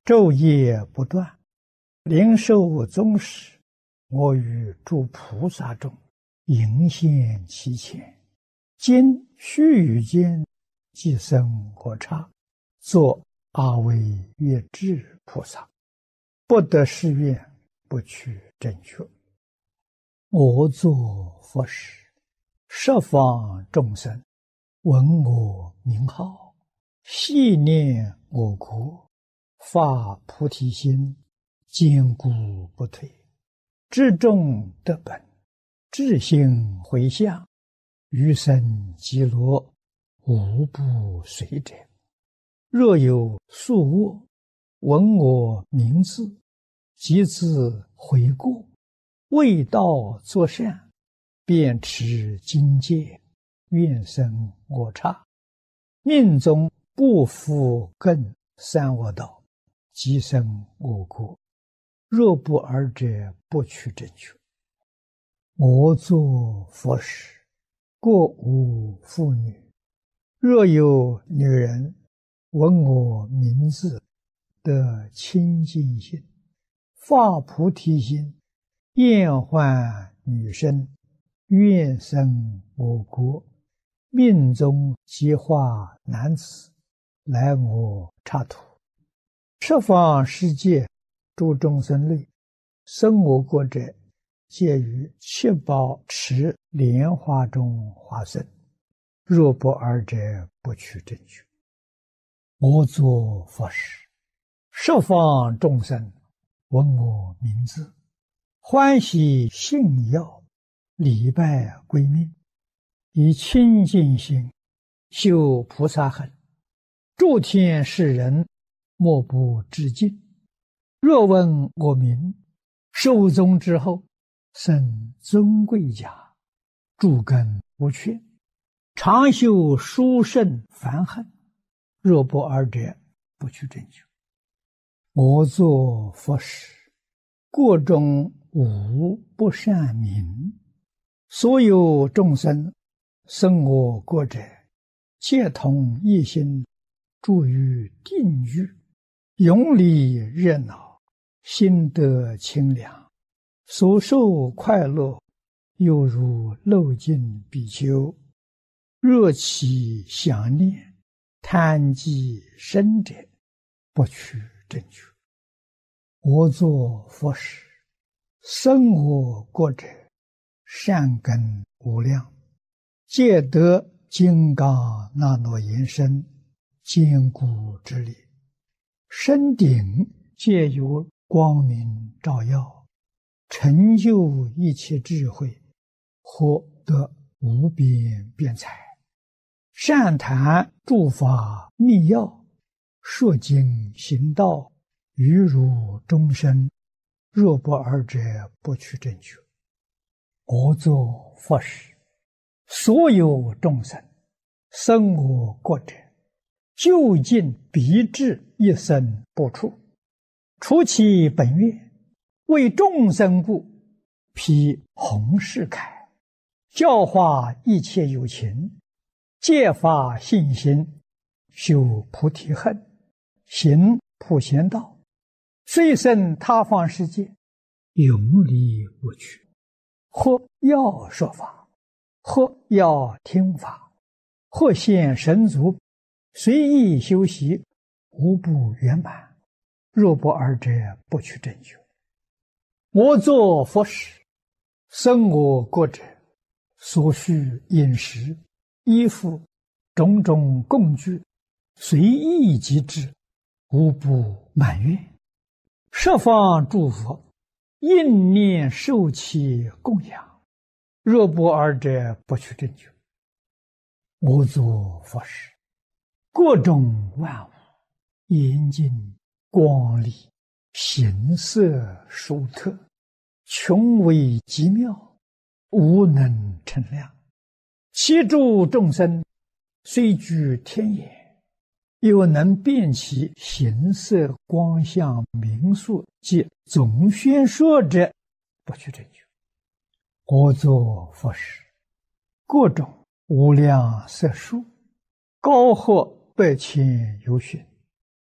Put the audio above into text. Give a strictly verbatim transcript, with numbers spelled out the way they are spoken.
昼夜不断，灵寿宗室，我与诸菩萨众迎现其前。今须臾间，即生我刹，作阿惟越致菩萨，不得誓愿，不取正觉。我作佛时，十方众生闻我名号，系念我国，发菩提心，坚固不退，至众得本，至心回向，余生极乐，无不随者。若有宿卧，闻我名字，即自悔过，为道作善，便持经戒，愿生我刹。命中不复更三恶道，即生我国。若不尔者，不取正觉。我作佛时，过无妇女。若有女人闻我名字，得清净心，发菩提心，厌患女身，愿生我国。命中即化男子，来我刹土。十方世界诸众生类，生我国者，皆于七宝池莲花中化身。若不尔者，不取正觉。我作佛时，十方众生闻我名字，欢喜信要，礼拜归命，以清净心修菩萨行，诸天世人莫不致敬。若闻我名，寿终之后，生尊贵家，诸根不缺，常修殊胜梵行。若不尔者，不取正觉。我作佛时，国中无不善民，所有众生生我国者，皆同一心，住于定狱，永离热闹，心得清凉，所受快乐，犹如漏尽比丘。若起想念，贪忌生者，不取正觉。我作佛时，生我国者，善根无量，皆得金刚那罗延伸，坚固之力。身顶皆有光明照耀，成就一切智慧，获得无边辩才。善谈诸法密要，说经行道，于如终身。若不尔者，不取正觉。我作佛时，所有众生生我国者，究竟必至一生不处，除其本愿，为众生故，披弘誓铠，教化一切有情，戒发信心，修菩提恨，行普贤道，虽生他方世界，永离不去。或要说法，或要听法，或现神足，随意修习，无不圆满。若不尔者，不取正觉。我作佛时，生我国者，所需饮食、衣服、种种供具，随意即至，无不满愿。十方诸佛应念受其供养。若不尔者，不取正觉。我作佛时，各种万物严净光丽，形色殊特，穷微极妙，无能称量。其诸众生虽居天眼，又能辨其形色光相名数及总宣说者，不取正觉。我作佛时，各种无量色数，高或百千由旬，